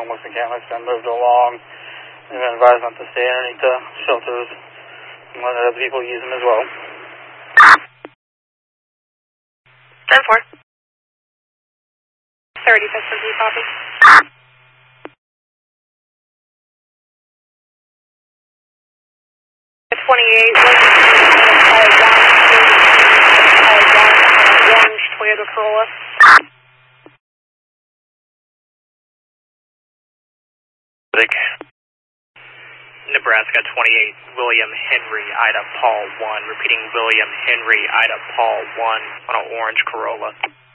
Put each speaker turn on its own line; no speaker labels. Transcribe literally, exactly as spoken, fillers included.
homeless encampments been moved along, and been advised not to stay underneath the shelters and let other people use them as well.
ten four. thirty, that's for you, copy. twenty-eight, orange Toyota Corolla.
Nebraska twenty-eight, William Henry, Ida Paul one. Repeating, William Henry, Ida Paul one on an orange Corolla.